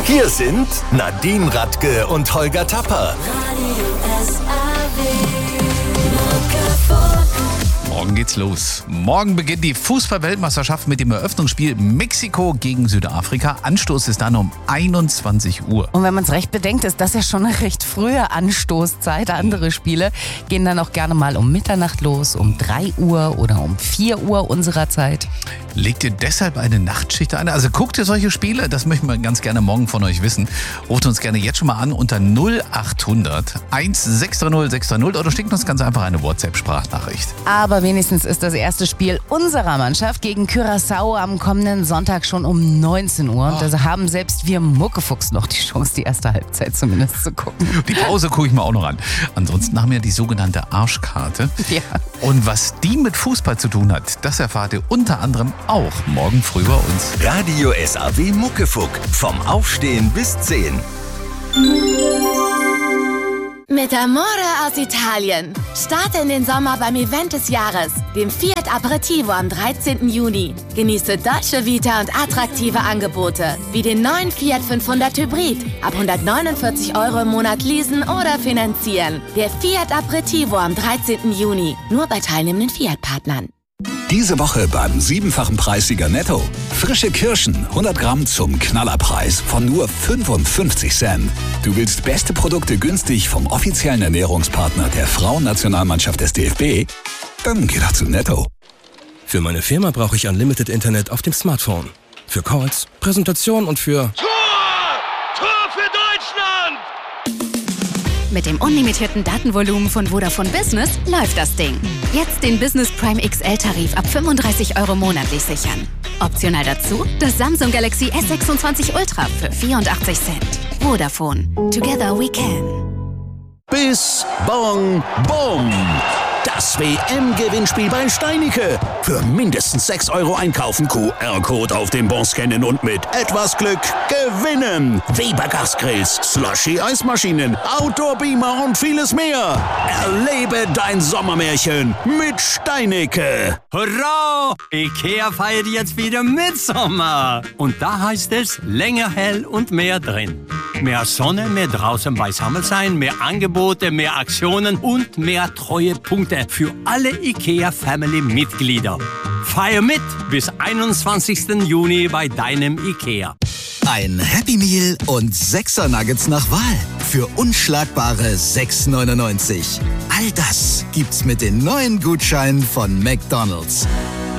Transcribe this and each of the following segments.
Hier sind Nadine Radke und Holger Tapper. Morgen geht's los. Morgen beginnt die Fußball-Weltmeisterschaft mit dem Eröffnungsspiel Mexiko gegen Südafrika. Anstoß ist dann um 21 Uhr. Und wenn man es recht bedenkt, ist das ja schon eine recht frühe Anstoßzeit. Andere Spiele gehen dann auch gerne mal um Mitternacht los, um 3 Uhr oder um 4 Uhr unserer Zeit. Legt ihr deshalb eine Nachtschicht ein? Also guckt ihr solche Spiele? Das möchten wir ganz gerne morgen von euch wissen. Ruft uns gerne jetzt schon mal an unter 0800 1630 630 oder schickt uns ganz einfach eine WhatsApp-Sprachnachricht. Aber wenigstens ist das erste Spiel unserer Mannschaft gegen Curaçao am kommenden Sonntag schon um 19 Uhr. Und da haben selbst wir Muckefuchs noch die Chance, die erste Halbzeit zumindest zu gucken. Die Pause gucke ich mir auch noch an. Ansonsten haben wir die sogenannte Arschkarte. Ja. Und was die mit Fußball zu tun hat, das erfahrt ihr unter anderem auch morgen früh bei uns. Radio SAW Muckefuck. Vom Aufstehen bis 10. Mit Amore aus Italien. Starte in den Sommer beim Event des Jahres, dem Fiat Aperitivo am 13. Juni. Genieße Dolce Vita und attraktive Angebote, wie den neuen Fiat 500 Hybrid. Ab 149 € im Monat leasen oder finanzieren. Der Fiat Aperitivo am 13. Juni. Nur bei teilnehmenden Fiat-Partnern. Diese Woche beim 7-fachen Preissieger Netto. Frische Kirschen, 100 Gramm zum Knallerpreis von nur 55 Cent. Du willst beste Produkte günstig vom offiziellen Ernährungspartner der Frauennationalmannschaft des DFB? Dann geh doch zu Netto. Für meine Firma brauche ich Unlimited Internet auf dem Smartphone. Für Calls, Präsentation und für... Tor für Deutschland! Mit dem unlimitierten Datenvolumen von Vodafone Business läuft das Ding. Jetzt den Business Prime XL-Tarif ab 35 € monatlich sichern. Optional dazu das Samsung Galaxy S26 Ultra für 84 Cent. Vodafone. Together we can. Bis, Bong, Bom. Das WM-Gewinnspiel bei Steinicke. Für mindestens 6 € einkaufen, QR-Code auf dem Bon scannen und mit etwas Glück gewinnen. Weber Gasgrills, Slushy-Eismaschinen, Outdoor-Beamer und vieles mehr. Erlebe dein Sommermärchen mit Steinicke. Hurra! Ikea feiert jetzt wieder Mitsommer. Und da heißt es länger hell und mehr drin. Mehr Sonne, mehr draußen beisammen sein, mehr Angebote, mehr Aktionen und mehr Treuepunkte für alle IKEA-Family-Mitglieder. Feier mit bis 21. Juni bei deinem IKEA. Ein Happy Meal und 6er Nuggets nach Wahl für unschlagbare 6,99. All das gibt's mit den neuen Gutscheinen von McDonald's.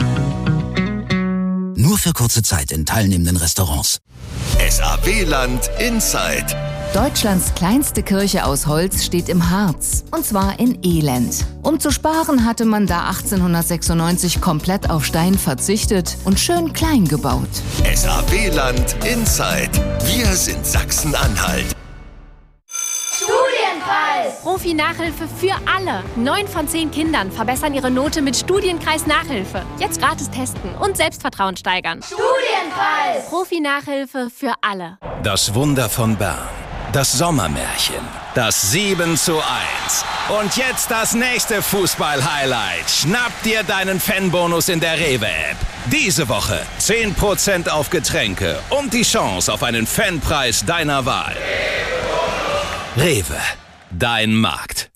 Nur für kurze Zeit in teilnehmenden Restaurants. SAW-Land Inside. Deutschlands kleinste Kirche aus Holz steht im Harz, und zwar in Elend. Um zu sparen, hatte man da 1896 komplett auf Stein verzichtet und schön klein gebaut. SAW-Land Inside. Wir sind Sachsen-Anhalt. Studienpreis! Profi-Nachhilfe für alle. 9 von 10 Kindern verbessern ihre Note mit Studienkreis Nachhilfe. Jetzt gratis testen und Selbstvertrauen steigern. Studienpreis! Profi-Nachhilfe für alle. Das Wunder von Bern. Das Sommermärchen. Das 7:1. Und jetzt das nächste Fußball-Highlight. Schnapp dir deinen Fanbonus in der Rewe-App. Diese Woche 10% auf Getränke und die Chance auf einen Fanpreis deiner Wahl. Rewe. Dein Markt.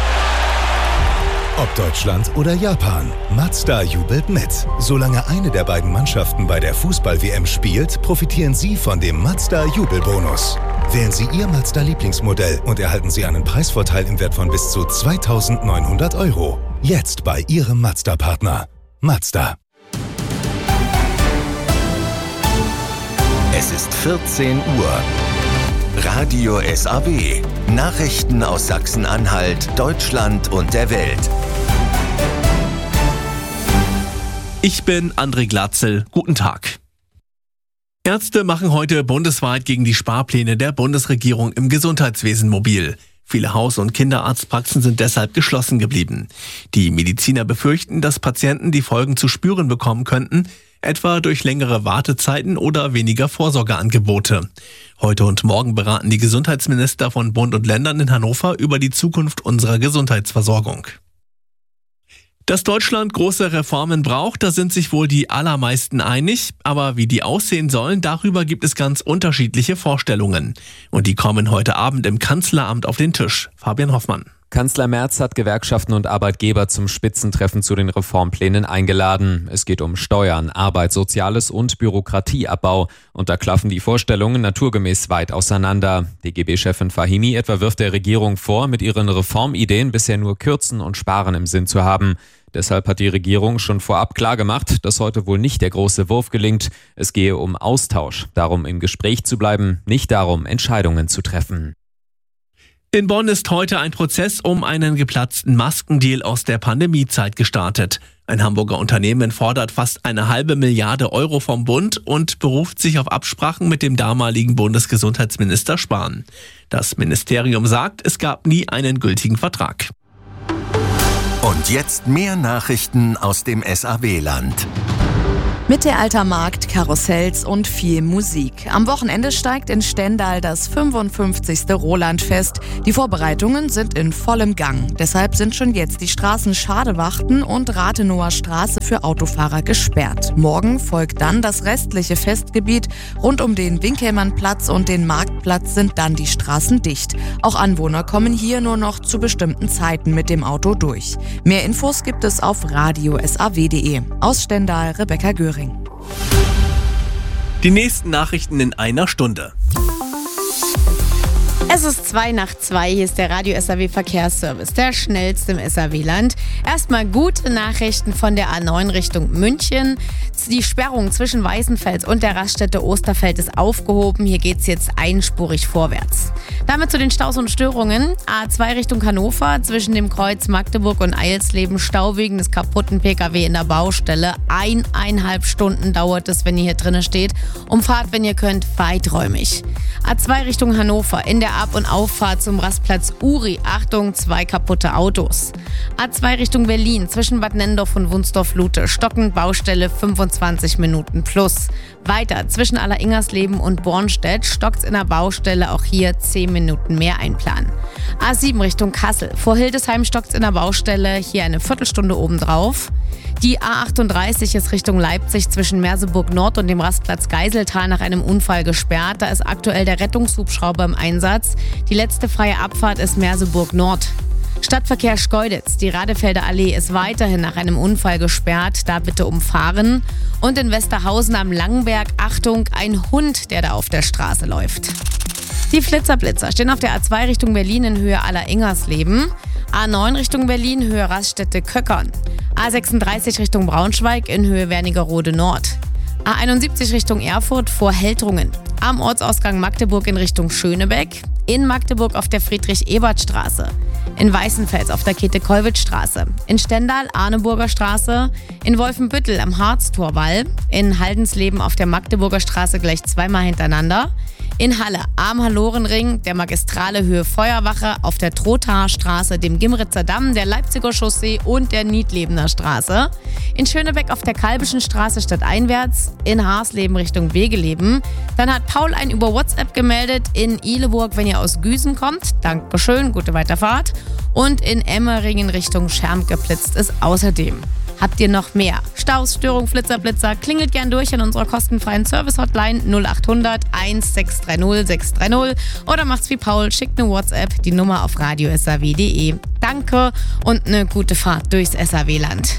Ob Deutschland oder Japan, Mazda jubelt mit. Solange eine der beiden Mannschaften bei der Fußball-WM spielt, profitieren Sie von dem Mazda-Jubelbonus. Wählen Sie Ihr Mazda-Lieblingsmodell und erhalten Sie einen Preisvorteil im Wert von bis zu 2.900 €. Jetzt bei Ihrem Mazda-Partner. Mazda. Es ist 14 Uhr. Radio SAW. Nachrichten aus Sachsen-Anhalt, Deutschland und der Welt. Ich bin André Glatzel. Guten Tag. Ärzte machen heute bundesweit gegen die Sparpläne der Bundesregierung im Gesundheitswesen mobil. Viele Haus- und Kinderarztpraxen sind deshalb geschlossen geblieben. Die Mediziner befürchten, dass Patienten die Folgen zu spüren bekommen könnten, etwa durch längere Wartezeiten oder weniger Vorsorgeangebote. Heute und morgen beraten die Gesundheitsminister von Bund und Ländern in Hannover über die Zukunft unserer Gesundheitsversorgung. Dass Deutschland große Reformen braucht, da sind sich wohl die allermeisten einig. Aber wie die aussehen sollen, darüber gibt es ganz unterschiedliche Vorstellungen. Und die kommen heute Abend im Kanzleramt auf den Tisch. Fabian Hoffmann. Kanzler Merz hat Gewerkschaften und Arbeitgeber zum Spitzentreffen zu den Reformplänen eingeladen. Es geht um Steuern, Arbeit, Soziales und Bürokratieabbau. Und da klaffen die Vorstellungen naturgemäß weit auseinander. DGB-Chefin Fahimi etwa wirft der Regierung vor, mit ihren Reformideen bisher nur Kürzen und Sparen im Sinn zu haben. Deshalb hat die Regierung schon vorab klargemacht, dass heute wohl nicht der große Wurf gelingt. Es gehe um Austausch, darum im Gespräch zu bleiben, nicht darum, Entscheidungen zu treffen. In Bonn ist heute ein Prozess um einen geplatzten Maskendeal aus der Pandemiezeit gestartet. Ein Hamburger Unternehmen fordert fast 1,5 Milliarden Euro vom Bund und beruft sich auf Absprachen mit dem damaligen Bundesgesundheitsminister Spahn. Das Ministerium sagt, es gab nie einen gültigen Vertrag. Und jetzt mehr Nachrichten aus dem SAW-Land. Mittelalter Markt, Karussells und viel Musik. Am Wochenende steigt in Stendal das 55. Rolandfest. Die Vorbereitungen sind in vollem Gang. Deshalb sind schon jetzt die Straßen Schadewachten und Rathenower Straße für Autofahrer gesperrt. Morgen folgt dann das restliche Festgebiet. Rund um den Winkelmannplatz und den Marktplatz sind dann die Straßen dicht. Auch Anwohner kommen hier nur noch zu bestimmten Zeiten mit dem Auto durch. Mehr Infos gibt es auf radiosaw.de. Aus Stendal, Rebecca Göring. Die nächsten Nachrichten in einer Stunde. Es ist 2:02, hier ist der Radio SAW Verkehrsservice, der schnellste im SAW-Land. Erstmal gute Nachrichten von der A9 Richtung München. Die Sperrung zwischen Weißenfels und der Raststätte Osterfeld ist aufgehoben. Hier geht's jetzt einspurig vorwärts. Damit zu den Staus und Störungen. A2 Richtung Hannover, zwischen dem Kreuz Magdeburg und Eilsleben, Stau wegen des kaputten PKW in der Baustelle. 1,5 Stunden dauert es, wenn ihr hier drinnen steht. Umfahrt, wenn ihr könnt, weiträumig. A2 Richtung Hannover, in der Ab- und Auffahrt zum Rastplatz Uri. Achtung, 2 kaputte Autos. A2 Richtung Berlin, zwischen Bad Nennendorf und Wunsdorf-Lute. Stockend Baustelle, 25 Minuten plus. Weiter, zwischen Alleringers-Leben und Bornstedt, stockt's in der Baustelle, auch hier 10 Minuten mehr einplanen. A7 Richtung Kassel, vor Hildesheim stockt's in der Baustelle, hier eine Viertelstunde obendrauf. Die A38 ist Richtung Leipzig zwischen Merseburg Nord und dem Rastplatz Geiseltal nach einem Unfall gesperrt. Da ist aktuell der Rettungshubschrauber im Einsatz. Die letzte freie Abfahrt ist Merseburg Nord. Stadtverkehr Schkeuditz, die Radefelder Allee ist weiterhin nach einem Unfall gesperrt. Da bitte umfahren. Und in Westerhausen am Langenberg, Achtung, ein Hund, der da auf der Straße läuft. Die Flitzerblitzer stehen auf der A2 Richtung Berlin in Höhe Alleringers-Leben. A9 Richtung Berlin, Höhe Raststätte Köckern. A36 Richtung Braunschweig in Höhe Wernigerode Nord. A71 Richtung Erfurt vor Heltrungen. Am Ortsausgang Magdeburg in Richtung Schönebeck. In Magdeburg auf der Friedrich-Ebert-Straße. In Weißenfels auf der Käthe-Kollwitz-Straße. In Stendal Arneburger Straße. In Wolfenbüttel am Harztorwall. In Haldensleben auf der Magdeburger Straße gleich zweimal hintereinander. In Halle am Hallorenring, der Magistrale Höhe Feuerwache, auf der Trothaer Straße, dem Gimritzer Damm, der Leipziger Chaussee und der Niedlebener Straße. In Schönebeck auf der Kalbischen Straße stadteinwärts, in Haarsleben Richtung Wegeleben. Dann hat Paul einen über WhatsApp gemeldet, in Ihleburg, wenn ihr aus Güsen kommt. Dankeschön, gute Weiterfahrt. Und in Emmeringen Richtung Scherm geblitzt ist außerdem. Habt ihr noch mehr Staus, Störung, Flitzer, klingelt gern durch in unserer kostenfreien Service-Hotline 0800 1630 630 oder macht's wie Paul, schickt eine WhatsApp, die Nummer auf radiosaw.de. Danke und eine gute Fahrt durchs SAW-Land.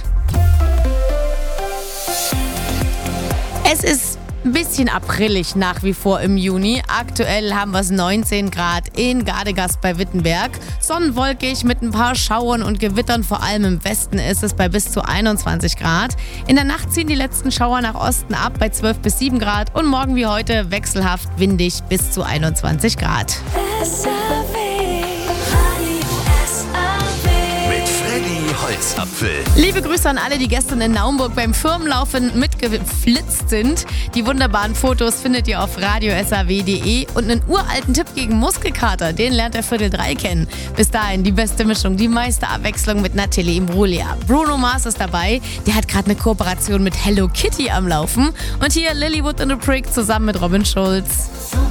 Es ist ein bisschen aprillig nach wie vor im Juni. Aktuell haben wir es 19 Grad in Gardegast bei Wittenberg. Sonnenwolkig mit ein paar Schauern und Gewittern, vor allem im Westen ist es bei bis zu 21 Grad. In der Nacht ziehen die letzten Schauer nach Osten ab bei 12 bis 7 Grad und morgen wie heute wechselhaft windig bis zu 21 Grad. Holzapfel. Liebe Grüße an alle, die gestern in Naumburg beim Firmenlaufen mitgeflitzt sind. Die wunderbaren Fotos findet ihr auf radiosaw.de und einen uralten Tipp gegen Muskelkater, den lernt der Viertel 3 kennen. Bis dahin die beste Mischung, die meiste Abwechslung mit Natalie Imbruglia. Bruno Mars ist dabei, der hat gerade eine Kooperation mit Hello Kitty am Laufen. Und hier Lilywood and the Prick zusammen mit Robin Schulz.